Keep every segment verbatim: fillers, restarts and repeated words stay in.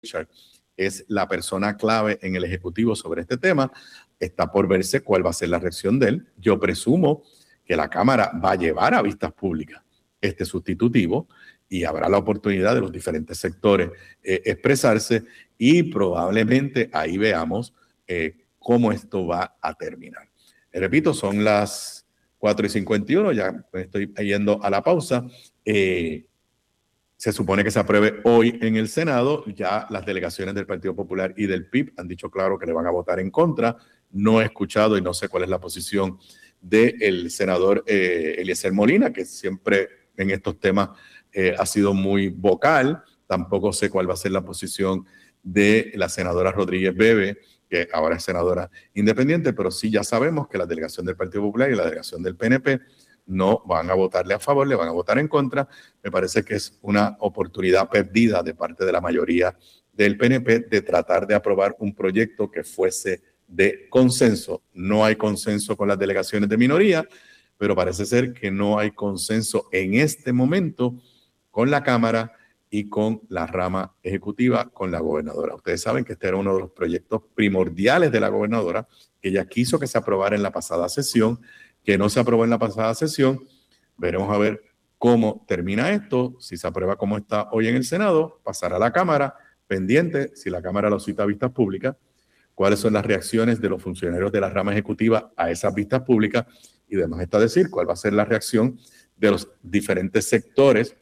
es la persona clave en el Ejecutivo sobre este tema. Está por verse cuál va a ser la reacción de él. Yo presumo que la Cámara va a llevar a vistas públicas este sustitutivo y habrá la oportunidad de los diferentes sectores eh, expresarse y probablemente ahí veamos eh, cómo esto va a terminar. Eh, repito, son las cuatro y cincuenta y uno, ya estoy yendo a la pausa. Eh, Se supone que se apruebe hoy en el Senado. Ya las delegaciones del Partido Popular y del P I B han dicho claro que le van a votar en contra. No he escuchado y no sé cuál es la posición del senador eh, Eliezer Molina, que siempre en estos temas eh, ha sido muy vocal. Tampoco sé cuál va a ser la posición de la senadora Rodríguez Bebe, que ahora es senadora independiente, pero sí ya sabemos que la delegación del Partido Popular y la delegación del P N P no van a votarle a favor, le van a votar en contra. Me parece que es una oportunidad perdida de parte de la mayoría del P N P de tratar de aprobar un proyecto que fuese de consenso. No hay consenso con las delegaciones de minoría, pero parece ser que no hay consenso en este momento con la Cámara y con la rama ejecutiva, con la gobernadora. Ustedes saben que este era uno de los proyectos primordiales de la gobernadora, que ella quiso que se aprobara en la pasada sesión, que no se aprobó en la pasada sesión. Veremos a ver cómo termina esto. Si se aprueba como está hoy en el Senado, pasará a la Cámara, pendiente, si la Cámara lo cita a vistas públicas, cuáles son las reacciones de los funcionarios de la rama ejecutiva a esas vistas públicas, y además está decir cuál va a ser la reacción de los diferentes sectores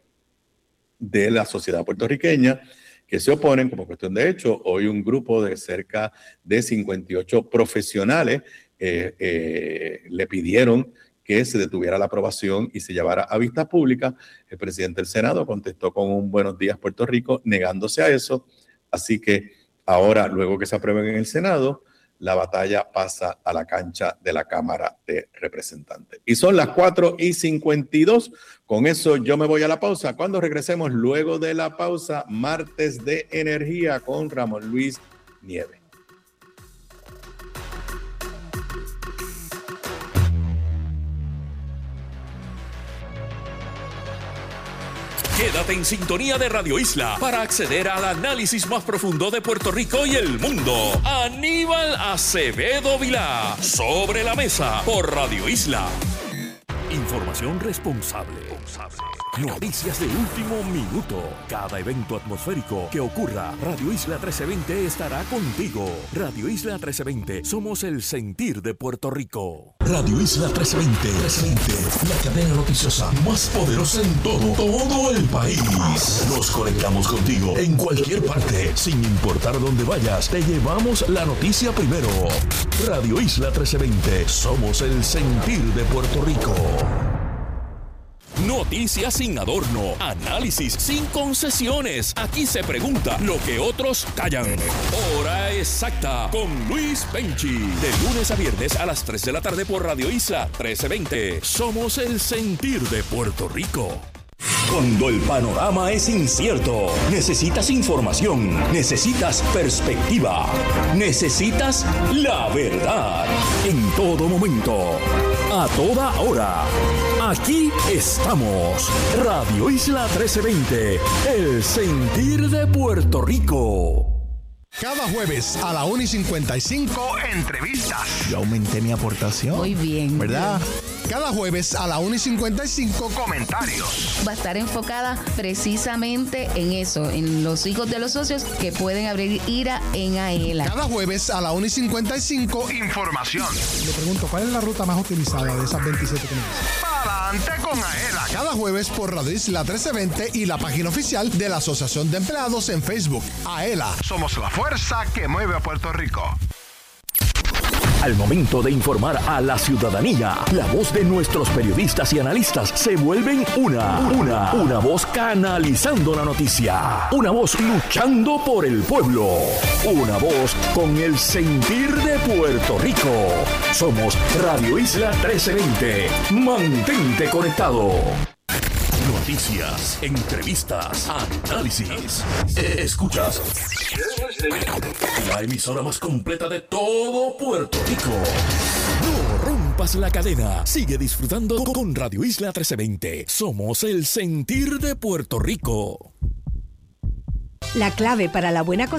de la sociedad puertorriqueña que se oponen. Como cuestión de hecho, hoy un grupo de cerca de cincuenta y ocho profesionales eh, eh, le pidieron que se detuviera la aprobación y se llevara a vistas públicas. El presidente del Senado contestó con un buenos días Puerto Rico, negándose a eso. Así que ahora, luego que se aprueben en el Senado, la batalla pasa a la cancha de la Cámara de Representantes. Y son las cuatro y cincuenta y dos. Con eso yo me voy a la pausa. Cuando regresemos luego de la pausa, martes de energía con Ramón Luis Nieves. Quédate en sintonía de Radio Isla para acceder al análisis más profundo de Puerto Rico y el mundo. Aníbal Acevedo Vilá, Sobre la Mesa, por Radio Isla. Información responsable. Noticias de último minuto. Cada evento atmosférico que ocurra, Radio Isla trece veinte estará contigo. Radio Isla trece veinte, somos el sentir de Puerto Rico. Radio Isla trece veinte, trece veinte, la cadena noticiosa más poderosa en todo, todo el país. Nos conectamos contigo en cualquier parte, sin importar dónde vayas. Te llevamos la noticia primero. Radio Isla trece veinte, somos el sentir de Puerto Rico. Noticias sin adorno, análisis sin concesiones. Aquí se pregunta lo que otros callan. Hora exacta con Luis Penchi. De lunes a viernes a las tres de la tarde por Radio Isla trece veinte. Somos el sentir de Puerto Rico. Cuando el panorama es incierto, necesitas información, necesitas perspectiva, necesitas la verdad. En todo momento, a toda hora. Aquí estamos. Radio Isla trece veinte, el sentir de Puerto Rico. Cada jueves a la una y cincuenta y cinco, entrevistas. Yo aumenté mi aportación. Muy bien. ¿Verdad? Cada jueves a la una y cincuenta y cinco, comentarios. Va a estar enfocada precisamente en eso, en los hijos de los socios que pueden abrir ira en AELA. Cada jueves a la una y cincuenta y cinco, información. Le pregunto, ¿cuál es la ruta más utilizada de esas veintisiete que me dicen? Adelante con AELA. Cada jueves por Radio Isla trece veinte y la página oficial de la Asociación de Empleados en Facebook. AELA, somos la fuerza que mueve a Puerto Rico. Al momento de informar a la ciudadanía, la voz de nuestros periodistas y analistas se vuelven una, una, una voz canalizando la noticia, una voz luchando por el pueblo, una voz con el sentir de Puerto Rico. Somos Radio Isla trece veinte. Mantente conectado. Noticias, entrevistas, análisis. Escuchas la emisora más completa de todo Puerto Rico. No rompas la cadena. Sigue disfrutando con Radio Isla trece veinte. Somos el sentir de Puerto Rico. La clave para la buena